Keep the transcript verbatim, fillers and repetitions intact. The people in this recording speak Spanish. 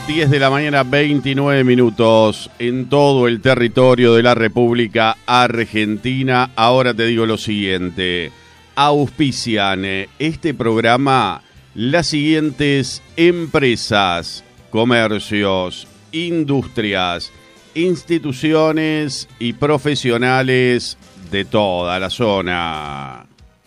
diez de la mañana, veintinueve minutos en todo el territorio de la República Argentina. Ahora te digo lo siguiente: auspician este programa las siguientes empresas, comercios, industrias, instituciones y profesionales de toda la zona.